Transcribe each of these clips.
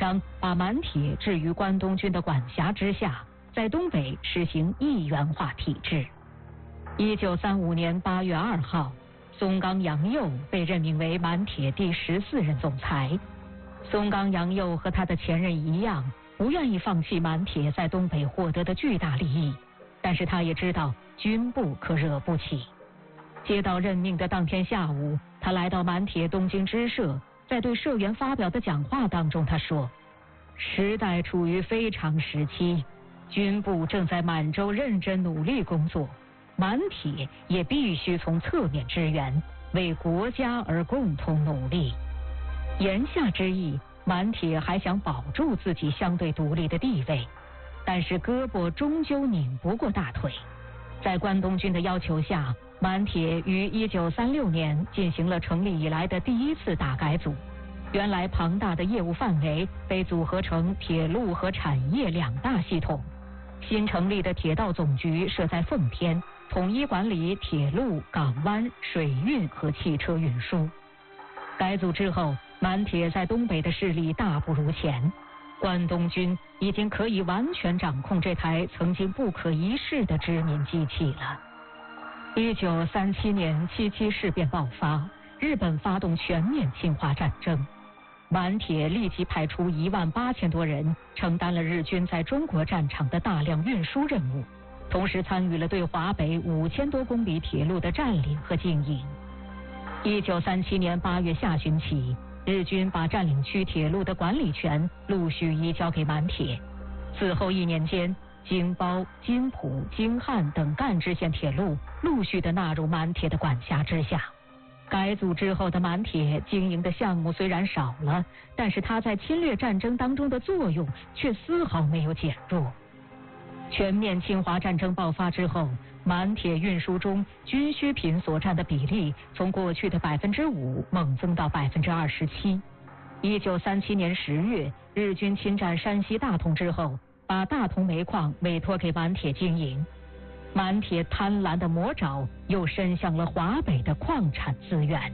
商把满铁置于关东军的管辖之下，在东北实行一元化体制。1935年8月2号，松冈洋右被任命为满铁第14任总裁。松冈洋右和他的前任一样，不愿意放弃满铁在东北获得的巨大利益，但是他也知道军部可惹不起。接到任命的当天下午，他来到满铁东京支社，在对社员发表的讲话当中，他说：“时代处于非常时期，军部正在满洲认真努力工作，满铁也必须从侧面支援，为国家而共同努力。”言下之意，满铁还想保住自己相对独立的地位，但是胳膊终究拧不过大腿。在关东军的要求下，满铁于1936年进行了成立以来的第一次大改组。原来庞大的业务范围被组合成铁路和产业两大系统。新成立的铁道总局设在奉天，统一管理铁路、港湾、水运和汽车运输。改组之后，满铁在东北的势力大不如前，关东军已经可以完全掌控这台曾经不可一世的殖民机器了。1937年77事变爆发，日本发动全面侵华战争，满铁立即派出18000多人，承担了日军在中国战场的大量运输任务，同时参与了对华北5000多公里铁路的占领和经营。1937年8月下旬起，日军把占领区铁路的管理权陆续移交给满铁。此后1年间，京包、津浦、京汉等赣支线铁路陆续的纳入满铁的管辖之下。改组之后的满铁经营的项目虽然少了，但是它在侵略战争当中的作用却丝毫没有减弱。全面侵华战争爆发之后，满铁运输中军需品所占的比例从过去的5%猛增到27%。1937年10月，日军侵占山西大同之后，把大同煤矿委托给满铁经营。满铁贪婪的魔爪又伸向了华北的矿产资源。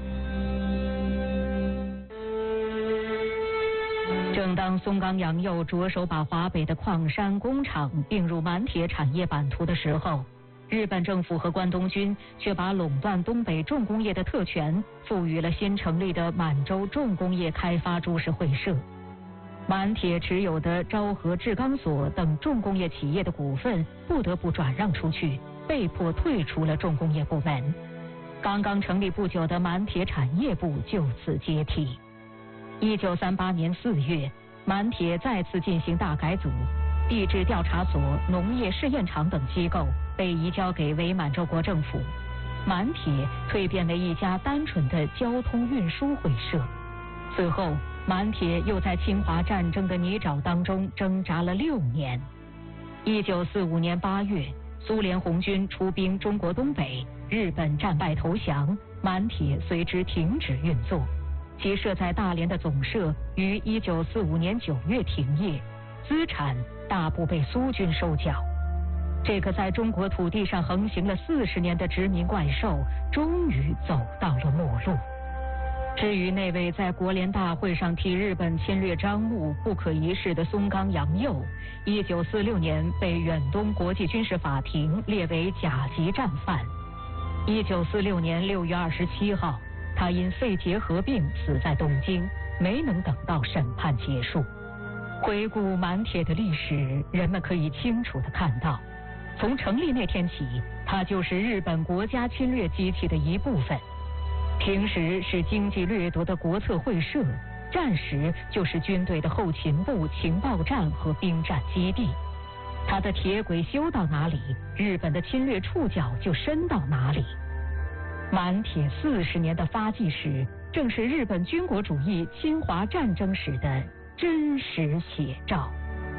正当松冈洋右着手把华北的矿山工厂并入满铁产业版图的时候，日本政府和关东军却把垄断东北重工业的特权赋予了新成立的满洲重工业开发株式会社。满铁持有的昭和制钢所等重工业企业的股份不得不转让出去，被迫退出了重工业部门。刚刚成立不久的满铁产业部就此解体。1938年4月，满铁再次进行大改组，地质调查所、农业试验场等机构被移交给伪满洲国政府，满铁蜕变为一家单纯的交通运输会社。此后，满铁又在侵华战争的泥沼当中挣扎了6年。1945年8月，苏联红军出兵中国东北，日本战败投降，满铁随之停止运作。其设在大连的总社于1945年9月停业，资产大部被苏军收缴。这个在中国土地上横行了40年的殖民怪兽，终于走到了末路。至于那位在国联大会上替日本侵略张目不可一世的松冈洋右，1946年被远东国际军事法庭列为甲级战犯。1946年6月27号，他因肺结核病死在东京，没能等到审判结束。回顾满铁的历史，人们可以清楚地看到，从成立那天起，它就是日本国家侵略机器的一部分。平时是经济掠夺的国策会社，战时就是军队的后勤部、情报站和兵站基地。它的铁轨修到哪里，日本的侵略触角就伸到哪里。满铁40年的发迹史，正是日本军国主义侵华战争史的真实写照。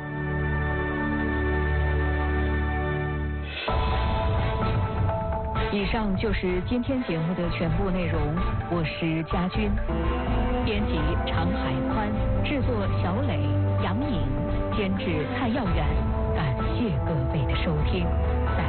以上就是今天节目的全部内容，我是佳君，编辑常海宽，制作小磊、杨颖，监制蔡耀远，感谢各位的收听。